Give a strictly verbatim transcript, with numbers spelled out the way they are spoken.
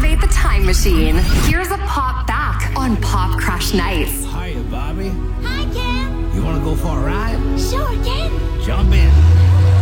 activate the time machine. Here's a pop back on Pop Crush Nights. Hiya, Bobby. Hi, Ken. You want to go for a ride? Sure, Ken. Jump in.